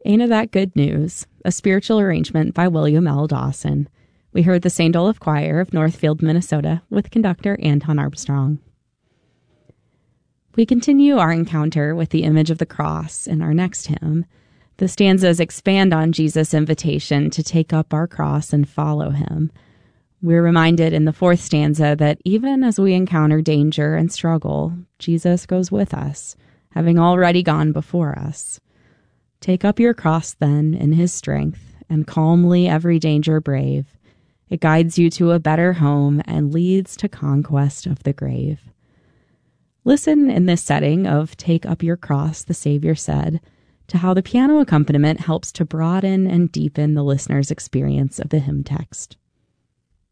Ain't It That Good News, a spiritual arrangement by William L. Dawson. We heard the St. Olaf Choir of Northfield, Minnesota, with conductor Anton Armstrong. We continue our encounter with the image of the cross in our next hymn. The stanzas expand on Jesus' invitation to take up our cross and follow him. We're reminded in the fourth stanza that even as we encounter danger and struggle, Jesus goes with us, having already gone before us. Take up your cross, then, in his strength, and calmly every danger brave. It guides you to a better home and leads to conquest of the grave. Listen in this setting of Take Up Your Cross, the Savior said, to how the piano accompaniment helps to broaden and deepen the listener's experience of the hymn text.